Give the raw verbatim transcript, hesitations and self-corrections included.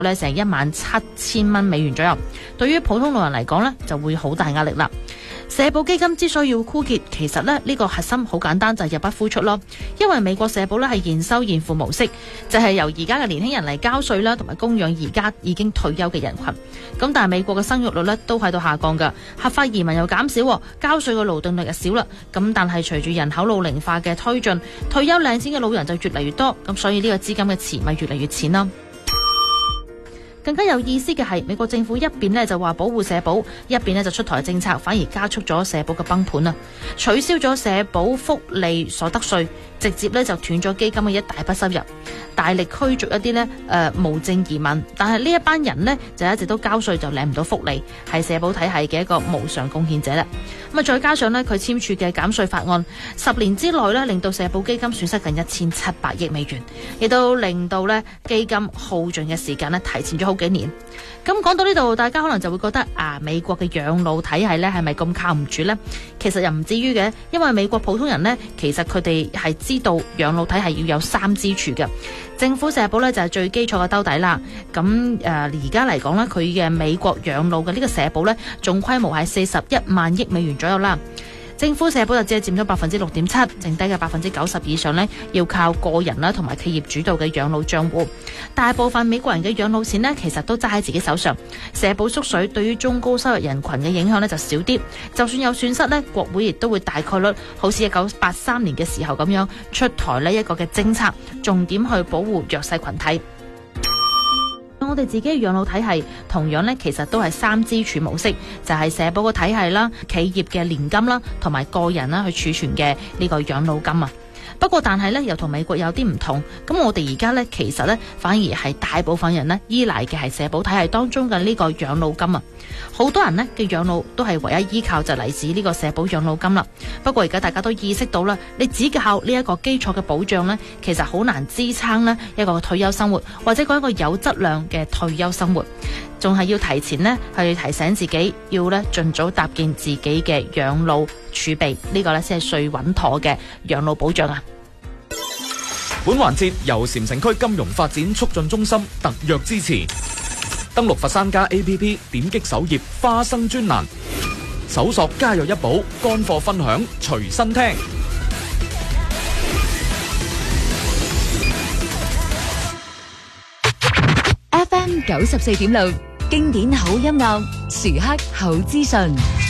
咧成一萬七千蚊美元左右，對於普通老人嚟講呢就會好大壓力啦。社保基金之所以要枯竭，其實咧呢個核心好簡單，就係入不敷出咯。因為美國社保咧係現收現付模式，就係由而家嘅年輕人嚟交稅啦，同埋供養而家已經退休嘅人群。咁但係美國嘅生育率咧都喺度下降㗎，合法移民又減少，交稅嘅勞動力又少啦。咁但係隨住人口老齡化嘅推進，退休領錢嘅老人就越嚟越多，咁所以呢個資金嘅池咪越嚟越淺啦。更加有意思嘅係，美國政府一邊呢就話保護社保，一邊呢就出台政策，反而加速咗社保嘅崩盤啊！取消咗社保福利所得稅，直接呢就斷咗基金嘅一大筆收入，大力驅逐一啲呢誒、呃、無證移民。但係呢一班人呢，就一直都交稅就領唔到福利，係社保體系嘅一個無償貢獻者啦。咁啊，再加上呢，佢簽署嘅減稅法案，十年之內呢，令到社保基金損失近一千七百億美元，亦都令到呢基金耗盡嘅時間呢提前咗好幾年。咁講到呢度，大家可能就會覺得啊，美國嘅養老體系呢係咪咁靠唔住呢？其實又唔至於嘅，因為美國普通人呢，其實佢哋係知道養老體系要有三支柱嘅。政府社保呢就係最基礎嘅兜底啦。咁誒而家嚟講呢，佢嘅美國養老嘅呢個社保呢，總規模係四十一萬億美元左右啦。政府社保就只係佔咗百分之六點七，剩低嘅百分之九十以上呢，要靠個人啦同埋企業主導嘅養老帳戶。大部分美國人嘅養老錢呢，其實都揸喺自己手上。社保縮水對於中高收入人群嘅影響呢就少啲。就算有損失呢，國會亦都會大概率好似一九八三年嘅時候咁樣出台呢一個嘅政策，重點去保護弱勢群體。我哋自己嘅養老體系同樣呢，其實都係三支柱模式，就係社保嘅體系啦、企業嘅年金啦，同埋個人啦去儲存嘅呢個養老金啊。不過但係咧，又同美國有啲唔同。咁我哋而家咧，其實咧反而係大部分人咧依賴嘅係社保體系當中嘅呢個養老金啊。好多人呢嘅養老都係唯一依靠就嚟自呢個社保養老金啦。不過而家大家都意識到啦，你只靠呢一個基礎嘅保障咧，其實好難支撐呢一個退休生活，或者講一個有質量嘅退休生活。仲係要提前呢去提醒自己，要呢盡早搭建自己嘅養老儲備，呢個呢先係最穩妥嘅養老保障啊！ 本環節由禪城區金融發展促進中心特約支持。登錄佛山家 A P P， 點擊首頁花生專欄，搜索家有一寶，乾貨分享隨身聽。 F M 九十四點六，經典好音樂，時刻好資訊。